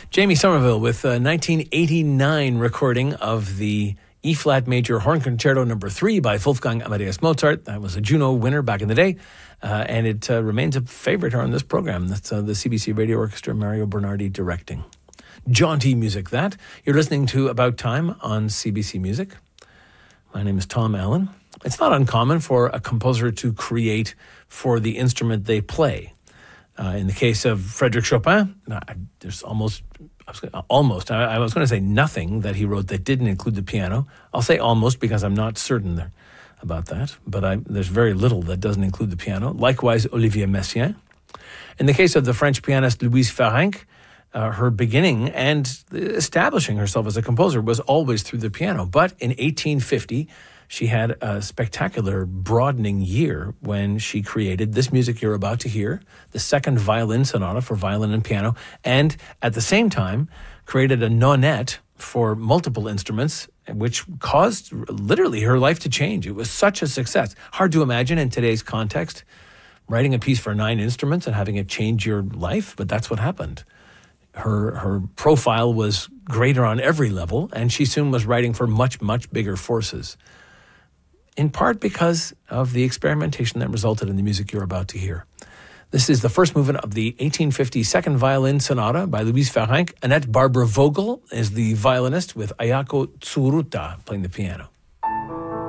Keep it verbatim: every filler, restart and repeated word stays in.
Jamie Somerville with a nineteen eighty-nine recording of the E-flat major horn concerto number three by Wolfgang Amadeus Mozart. That was a Juno winner back in the day, uh, and it uh, remains a favorite here on this program. That's uh, the C B C Radio Orchestra, Mario Bernardi directing. Jaunty music, that. You're listening to About Time on C B C Music. My name is Tom Allen. It's not uncommon for a composer to create for the instrument they play. Uh, in the case of Frédéric Chopin, there's almost, I was, almost, I, I was going to say nothing that he wrote that didn't include the piano. I'll say almost because I'm not certain there about that, but I, there's very little that doesn't include the piano. Likewise, Olivier Messiaen. In the case of the French pianist Louise Ferenc, uh, her beginning and establishing herself as a composer was always through the piano. But in eighteen fifty, she had a spectacular broadening year when she created this music you're about to hear, the second violin sonata for violin and piano, and at the same time created a nonette for multiple instruments, which caused literally her life to change. It was such a success. Hard to imagine in today's context, writing a piece for nine instruments and having it change your life, but that's what happened. Her her profile was greater on every level, and she soon was writing for much, much bigger forces. In part because of the experimentation that resulted in the music you're about to hear. This is the first movement of the eighteen fifty Second Violin Sonata by Louise Ferenc. Annette Barbara Vogel is the violinist with Ayako Tsuruta playing the piano.